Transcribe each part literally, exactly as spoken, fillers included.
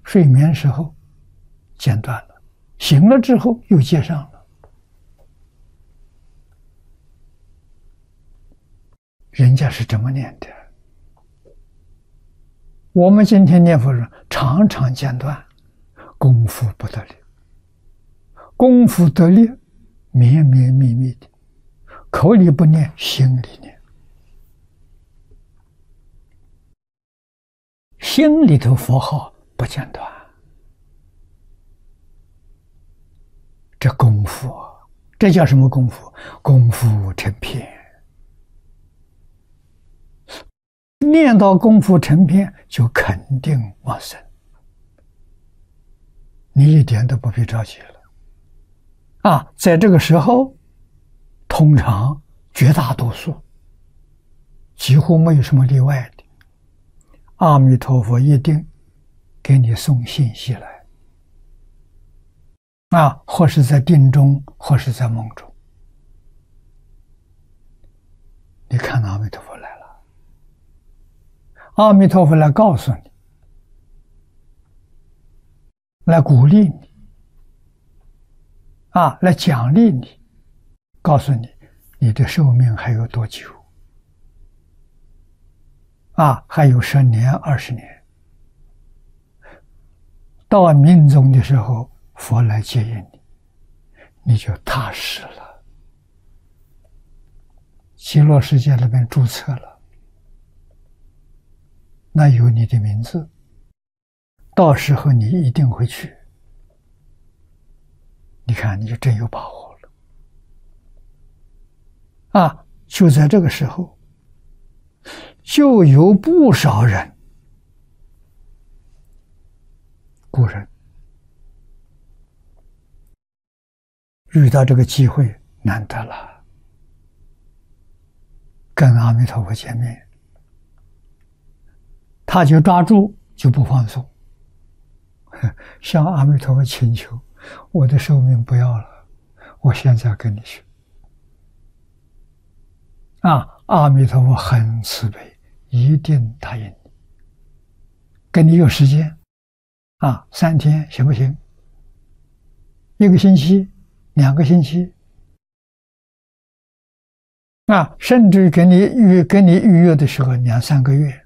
睡眠时候间断了，醒了之后又接上了。人家是这么念的，我们今天念佛人常常间断，功夫不得力，功夫得力，绵绵密密的，口里不念，心里念，心里头佛号不间断，这功夫，这叫什么功夫？功夫成片。念到功夫成片，就肯定往生，你一点都不必着急了。啊，在这个时候，通常绝大多数，几乎没有什么例外的，阿弥陀佛一定给你送信息来，啊，或是在定中，或是在梦中。你看阿弥陀佛来了，阿弥陀佛来告诉你，来鼓励你，啊，来奖励你，告诉你你的寿命还有多久，啊，还有十年、二十年，到命终的时候，佛来接引你，你就踏实了。极乐世界那边注册了，那有你的名字，到时候你一定会去。你看，你就真有把握了。啊，就在这个时候，就有不少人，古人遇到这个机会难得了，跟阿弥陀佛见面，他就抓住，就不放松，向阿弥陀佛请求，我的寿命不要了，我现在跟你去。啊，阿弥陀佛很慈悲，一定答应你，给你有时间，啊，三天行不行？一个星期，两个星期，啊，甚至给你预给你预约的时候两三个月。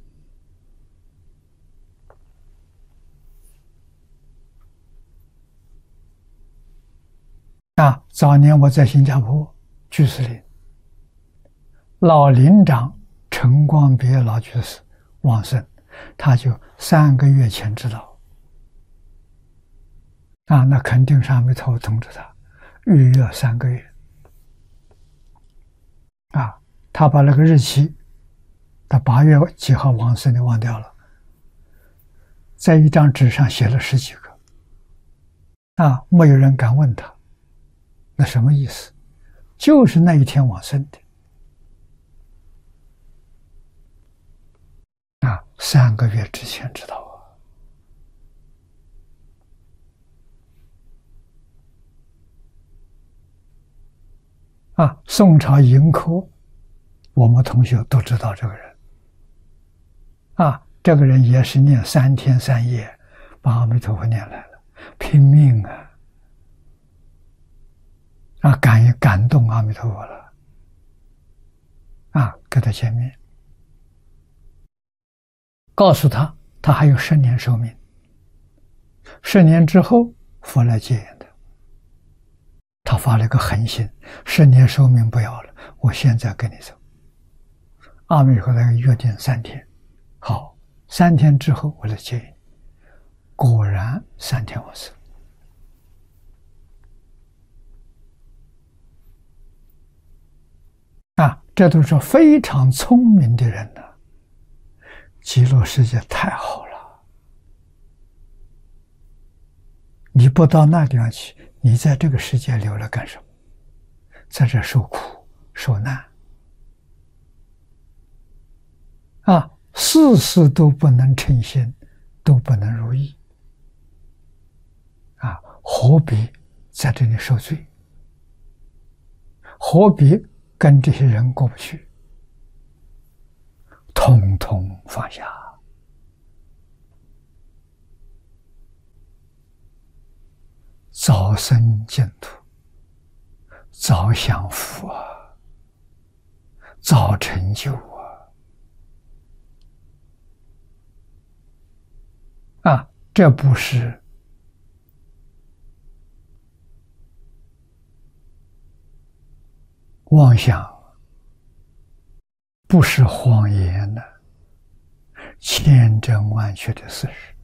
啊，早年我在新加坡居士林，老林长陈光别老居士往生，他就三个月前知道，啊，那肯定是阿弥陀佛通知他预约三个月，啊，他把那个日期，他八月几号往生的忘掉了，在一张纸上写了十几个，啊，没有人敢问他。那什么意思？就是那一天往生的，啊，三个月之前知道啊。啊，宋朝迎科，我们同学都知道这个人，啊，这个人也是念三天三夜，把阿弥陀佛念来了，拼命啊。啊，感感动阿弥陀佛了，啊，跟他见面，告诉他，他还有十年寿命，十年之后佛来接引的。他发了一个狠心，十年寿命不要了，我现在跟你走。阿弥陀佛来约定三天，好，三天之后我来接引，果然三天往生。啊，这都是非常聪明的人呢。极乐世界太好了，你不到那地方去，你在这个世界留了干什么？在这受苦受难，啊，事事都不能称心，都不能如意，啊，何必在这里受罪？何必跟这些人过不去？统统放下。 早生净土，早享福啊，早成就啊！啊，这不是妄想，不是谎言的，千真万确的事实。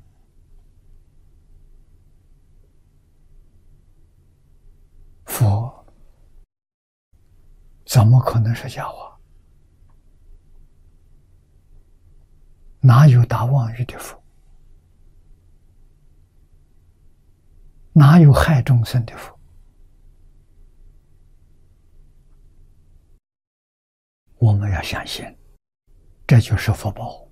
佛怎么可能是假话？哪有打妄语的佛？哪有害众生的佛？我们要相信，这就是福报，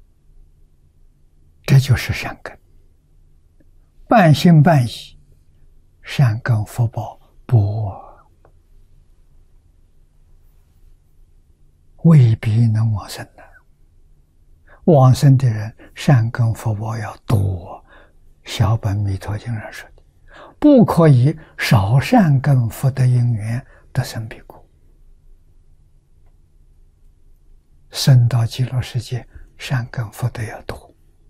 这就是善根。半信半疑，善根福报不未必能往生的。往生的人善根福报要多，小本弥陀经上说的，不可以少善根福德因缘得生彼国。生到极乐世界，善根福德要多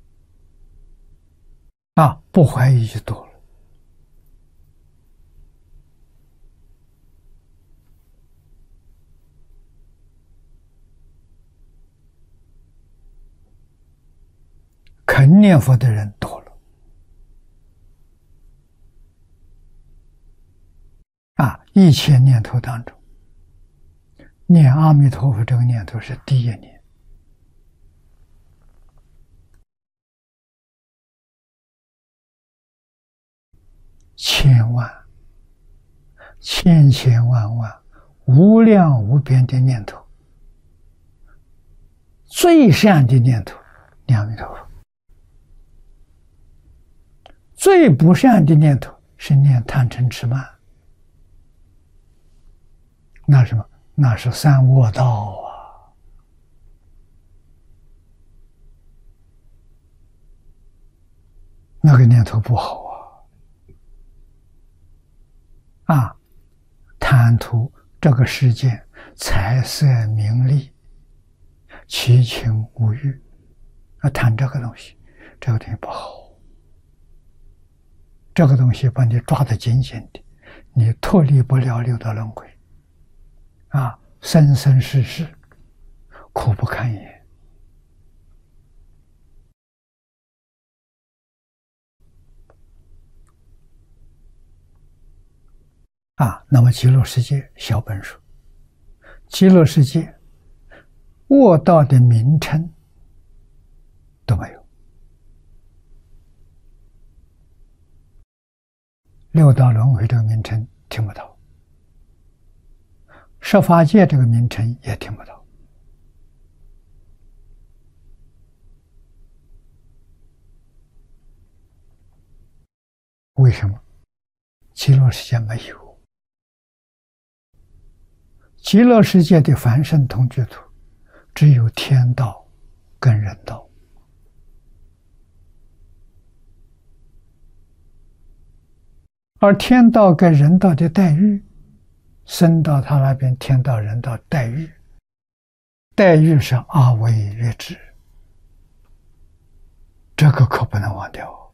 啊，不怀疑就多了。肯念佛的人多了啊！一切念头当中，念阿弥陀佛这个念头是第一念，千万、千千万万、无量无边的念头，最善的念头念阿弥陀佛。最不善的念头是念贪嗔痴慢，那什么？那是三恶道啊！那个念头不好啊！啊，贪图这个世界财色名利，七情五欲，啊，贪这个东西，这个东西不好。这个东西把你抓得紧紧的，你脱离不了六道轮回，啊，生生世世苦不堪言。啊，那么极乐世界小本说，极乐世界恶道的名称都没有。六道轮回这个名称听不到，十法界这个名称也听不到。为什么？极乐世界没有。极乐世界的凡圣同居土只有天道跟人道。而天道跟人道的待遇，升到他那边天道人道待遇，待遇是阿惟越致，这个可不能忘掉。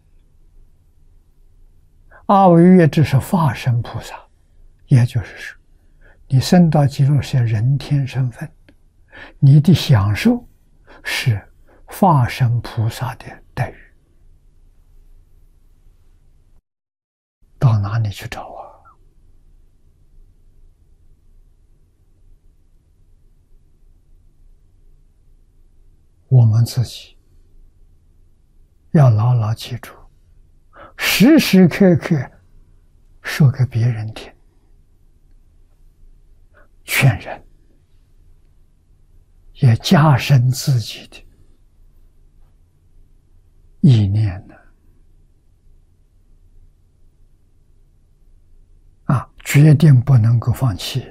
阿惟越致是化身菩萨，也就是说，你升到极乐世界人天身份，你的享受是化身菩萨的待遇。到哪里去找啊？我们自己要牢牢记住，时时刻刻说给别人听，劝人，也加深自己的意念呢。啊，决定不能够放弃。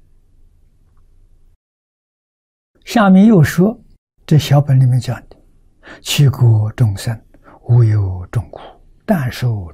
下面又说，这小本里面讲的，其国众生无有众苦，但受